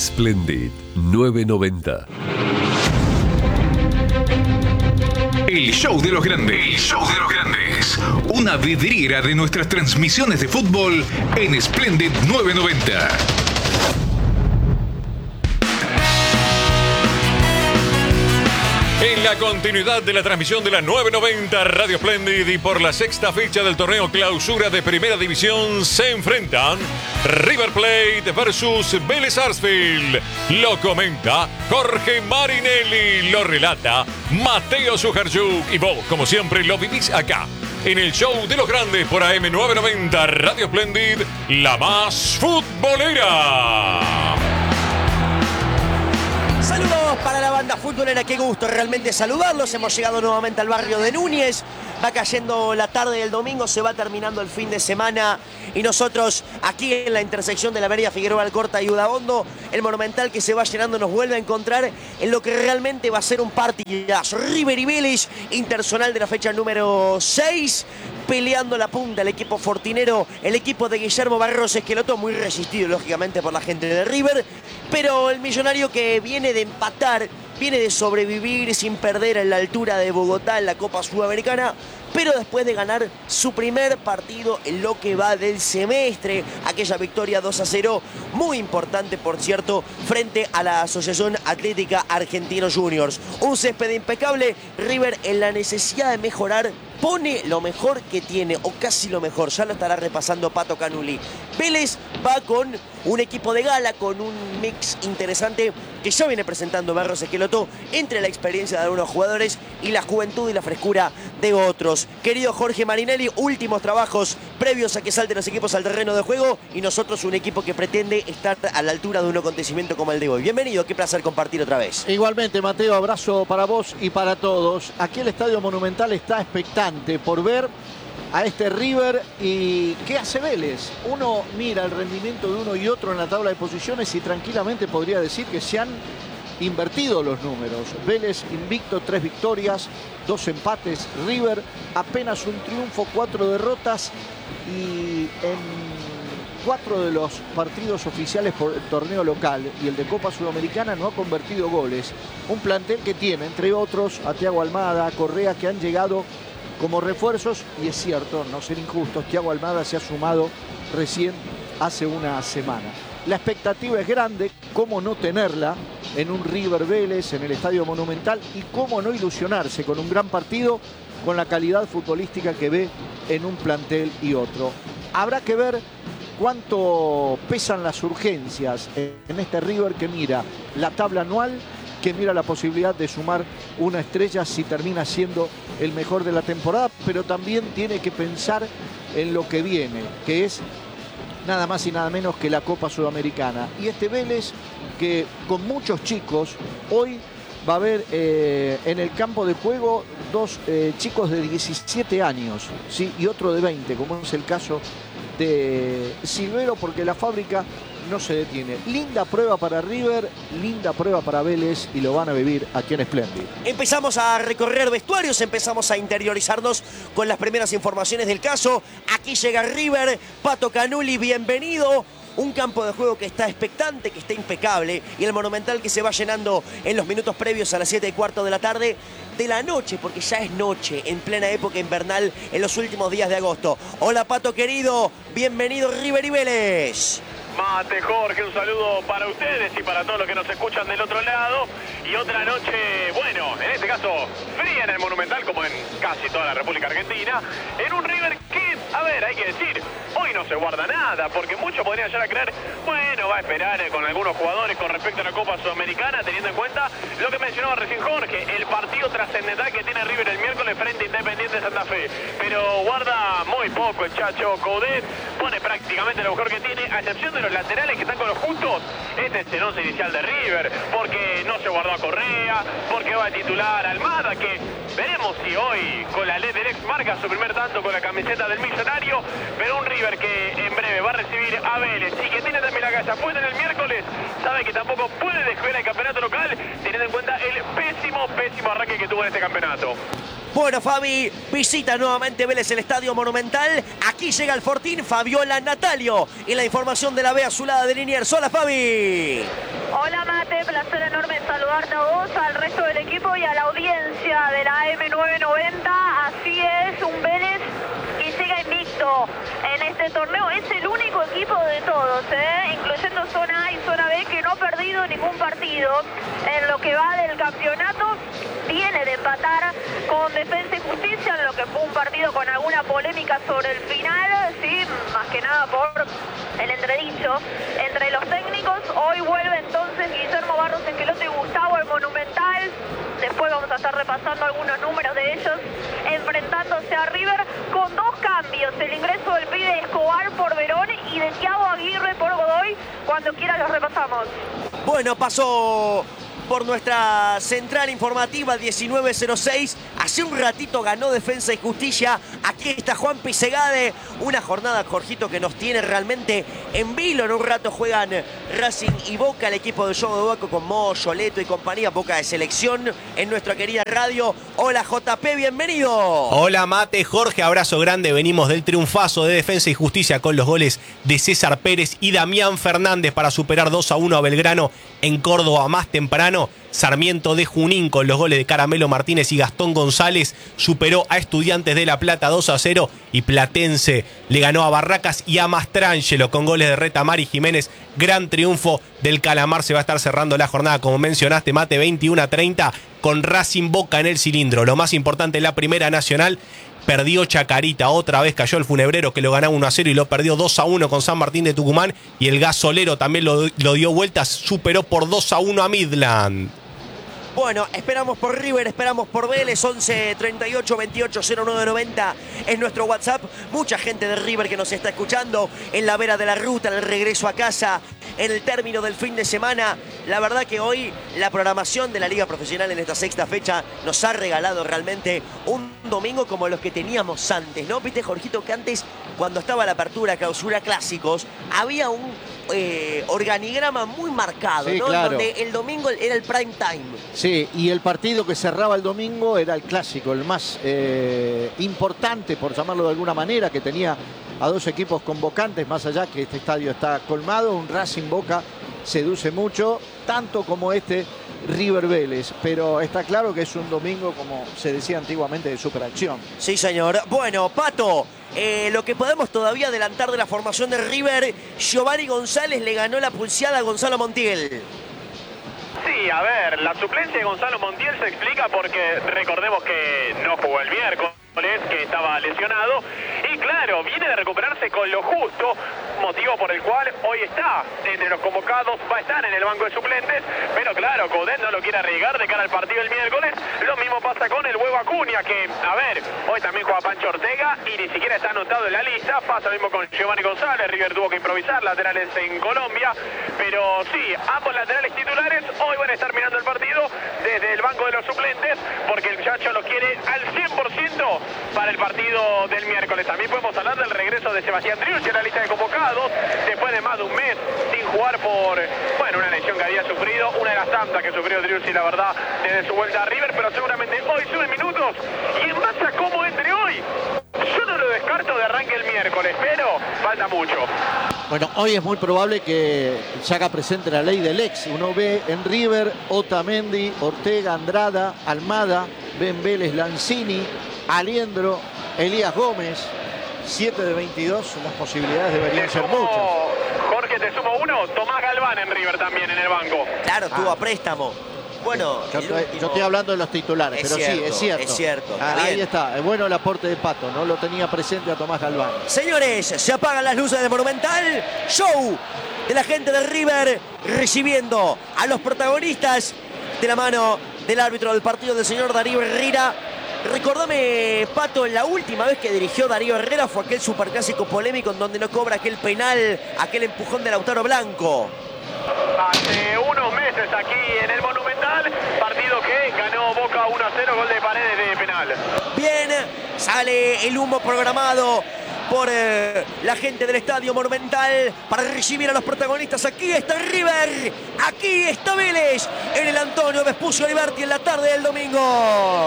Splendid 990. El show de los grandes. El show de los grandes. Una vidriera de nuestras transmisiones de fútbol en Splendid 990. En la continuidad de la transmisión de la 990 Radio Splendid y por la sexta fecha del torneo clausura de Primera División se enfrentan River Plate versus Vélez Sarsfield. Lo comenta Jorge Marinelli, lo relata Mateo Sujarchuk y vos, como siempre, lo vivís acá en el show de los grandes por AM 990 Radio Splendid, la más futbolera. Saludos para la banda futbolera, qué gusto realmente saludarlos. Hemos llegado nuevamente al barrio de Núñez. Va cayendo la tarde del domingo, se va terminando el fin de semana y nosotros aquí en la intersección de la avenida Figueroa Alcorta y Udaondo, el Monumental que se va llenando nos vuelve a encontrar en lo que realmente va a ser un partidazo. River y Vélez, interzonal de la fecha número 6, peleando la punta el equipo fortinero, el equipo de Guillermo Barros Esqueloto, muy resistido lógicamente por la gente de River, pero el millonario que viene de empatar, viene de sobrevivir sin perder en la altura de Bogotá en la Copa Sudamericana, pero después de ganar su primer partido en lo que va del semestre, aquella victoria 2-0, muy importante por cierto, frente a la Asociación Atlética Argentinos Juniors. Un césped impecable, River en la necesidad de mejorar, pone lo mejor que tiene, o casi lo mejor, ya lo estará repasando Pato Canuli. Vélez va con un equipo de gala, con un mix interesante que ya viene presentando Barros Esqueloto, entre la experiencia de algunos jugadores y la juventud y la frescura de otros. Querido Jorge Marinelli, últimos trabajos previos a que salten los equipos al terreno de juego y nosotros un equipo que pretende estar a la altura de un acontecimiento como el de hoy. Bienvenido, qué placer compartir otra vez. Igualmente, Mateo, abrazo para vos y para todos. Aquí el Estadio Monumental está expectante por ver a este River y qué hace Vélez. Uno mira el rendimiento de uno y otro en la tabla de posiciones y tranquilamente podría decir que se han invertido los números. Vélez invicto, 3 victorias, 2 empates. River apenas un triunfo, 4 derrotas y en 4 de los partidos oficiales por el torneo local y el de Copa Sudamericana no ha convertido goles. Un plantel que tiene, entre otros, a Thiago Almada, a Correa, que han llegado como refuerzos, y es cierto, no ser injustos, Thiago Almada se ha sumado recién hace una semana. La expectativa es grande, cómo no tenerla en un River Vélez, en el Estadio Monumental, y cómo no ilusionarse con un gran partido, con la calidad futbolística que ve en un plantel y otro. Habrá que ver cuánto pesan las urgencias en este River que mira la tabla anual, que mira la posibilidad de sumar una estrella si termina siendo el mejor de la temporada, pero también tiene que pensar en lo que viene, que es nada más y nada menos que la Copa Sudamericana. Y este Vélez, que con muchos chicos, hoy va a haber en el campo de juego 2 chicos de 17 años, ¿sí? Y otro de 20, como es el caso de Silvero, porque la fábrica no se detiene. Linda prueba para River, linda prueba para Vélez y lo van a vivir aquí en Splendid. Empezamos a recorrer vestuarios, empezamos a interiorizarnos con las primeras informaciones del caso. Aquí llega River, Pato Canuli, bienvenido. Un campo de juego que está expectante, que está impecable, y el Monumental que se va llenando en los minutos previos a las 7:15 de la tarde de la noche, porque ya es noche, en plena época invernal, en los últimos días de agosto. Hola Pato querido, bienvenido River y Vélez. Mate, Jorge, un saludo para ustedes y para todos los que nos escuchan del otro lado. Y otra noche, bueno, en este caso, fría en el Monumental, como en casi toda la República Argentina. En un River que, a ver, hay que decir, hoy no se guarda nada, porque muchos podrían llegar a creer, bueno, va a esperar con algunos jugadores con respecto a la Copa Sudamericana, teniendo en cuenta lo que mencionaba recién Jorge, el partido trascendental que tiene River el miércoles frente a Independiente de Santa Fe. Pero guarda muy poco el Chacho Coudet, pone prácticamente lo mejor que tiene, a excepción de los laterales que están con los juntos. Este es el once inicial de River, porque no se guardó a Correa, porque va a titular a Almada, que veremos si hoy con la LED del ex marca su primer tanto con la camiseta del millonario, pero un River que en breve va a recibir a Vélez y que tiene también la cabeza puesta en el miércoles, sabe que tampoco puede descuidar el campeonato local, teniendo en cuenta el pésimo arranque que tuvo en este campeonato. Bueno, Fabi, visita nuevamente Vélez el Estadio Monumental. Aquí llega el Fortín, Fabiola Natalio. Y la información de la B azulada de Liniers. Hola, Fabi. Hola Mate, placer enorme saludarte a vos, al resto del equipo y a la audiencia de la AM990. Así es, un Vélez que llega invicto en este torneo. Es el único equipo de todos, incluyendo zona A y zona B, que no ha perdido ningún partido en lo que va del campeonato. Viene de empatar con Defensa y Justicia, en lo que fue un partido con alguna polémica sobre el final, sí, más que nada por el entredicho entre los técnicos. Hoy vuelve entonces Guillermo Barros Esqueloto y Gustavo al Monumental. Después vamos a estar repasando algunos números de ellos, enfrentándose a River con dos cambios: el ingreso del pibe Escobar por Verón y de Thiago Aguirre por Godoy. Cuando quiera los repasamos. Bueno, pasó por nuestra central informativa 1906. Hace un ratito ganó Defensa y Justicia. Aquí está Juan Pisegade. Una jornada, Jorgito, que nos tiene realmente en vilo. En un rato juegan Racing y Boca, el equipo de Yogo de Baco con Moyo, Leto y compañía. Boca de selección en nuestra querida radio. Hola JP, bienvenido. Hola Mate, Jorge, abrazo grande. Venimos del triunfazo de Defensa y Justicia con los goles de César Pérez y Damián Fernández para superar 2-1 a Belgrano en Córdoba más temprano. Sarmiento de Junín con los goles de Caramelo Martínez y Gastón González superó a Estudiantes de La Plata 2-0 y Platense le ganó a Barracas y a Mastrangelo con goles de Retamar y Jiménez. Gran triunfo del Calamar. Se va a estar cerrando la jornada, como mencionaste, Mate, 21-30 con Racing Boca en el cilindro. Lo más importante, la Primera Nacional. Perdió Chacarita, otra vez cayó el Funebrero, que lo ganaba 1-0 y lo perdió 2-1 con San Martín de Tucumán. Y el Gasolero también lo dio vueltas, superó por 2-1 a Midland. Bueno, esperamos por River, esperamos por Vélez. 11 38 28 09 90 es nuestro WhatsApp. Mucha gente de River que nos está escuchando en la vera de la ruta, en el regreso a casa, en el término del fin de semana. La verdad que hoy la programación de la Liga Profesional en esta sexta fecha nos ha regalado realmente un domingo como los que teníamos antes, ¿no? Viste, Jorgito, que antes, cuando estaba la apertura, clausura, clásicos, había un organigrama muy marcado, sí, ¿no? Claro. Donde el domingo era el prime time. Sí, y el partido que cerraba el domingo era el clásico, el más importante, por llamarlo de alguna manera, que tenía a dos equipos convocantes, más allá que este estadio está colmado. Un Racing Boca seduce mucho, tanto como este River Vélez, pero está claro que es un domingo, como se decía antiguamente, de superacción. Sí, señor. Bueno, Pato, lo que podemos todavía adelantar de la formación de River: Giovanni González le ganó la pulseada a Gonzalo Montiel. Sí, a ver, la suplencia de Gonzalo Montiel se explica porque recordemos que no jugó el miércoles, que estaba lesionado, y claro, viene de recuperarse con lo justo, motivo por el cual hoy está entre los convocados, va a estar en el banco de suplentes, pero claro, Coudet no lo quiere arriesgar de cara al partido del miércoles. Lo mismo pasa con el Huevo Acuña, que, a ver, hoy también juega Pancho Ortega y ni siquiera está anotado en la lista. Pasa lo mismo con Giovanni González. River tuvo que improvisar laterales en Colombia, pero sí, ambos laterales titulares hoy van a estar mirando el partido desde el banco de los suplentes, porque el muchacho lo quiere al 100% para el partido del miércoles. También podemos hablar del regreso de Sebastián Driussi en la lista de convocados, después de más de un mes sin jugar por, bueno, una lesión que había sufrido, una de las tantas que sufrió Driussi, la verdad, desde su vuelta a River, pero seguramente hoy sube minutos, y en base a cómo entre hoy, yo no lo descarto de arranque el miércoles, pero falta mucho. Bueno, hoy es muy probable que se haga presente la ley del ex. Uno ve en River Otamendi, Ortega, Andrada, Almada, ve en Vélez Lanzini, Aliendro, Elías Gómez. 7 de 22, las posibilidades deberían ser muchas. Jorge, te sumo uno, Tomás Galván en River también en el banco. Claro, estuvo a préstamo. Bueno, yo estoy hablando de los titulares, pero cierto, sí, es cierto. Es cierto. Ahí está, es bueno el aporte de Pato, no lo tenía presente a Tomás Galván. Señores, se apagan las luces del Monumental. Show de la gente de River recibiendo a los protagonistas de la mano del árbitro del partido, del señor Darío Herrera. Recordame, Pato, la última vez que dirigió Darío Herrera fue aquel superclásico polémico en donde no cobra aquel penal, aquel empujón de Lautaro Blanco. Hace unos meses aquí en el Monumental, partido que ganó Boca 1-0, gol de Paredes de penal. Bien, sale el humo programado por la gente del Estadio Monumental para recibir a los protagonistas. Aquí está River, aquí está Vélez, en el Antonio Vespucio Liberti en la tarde del domingo.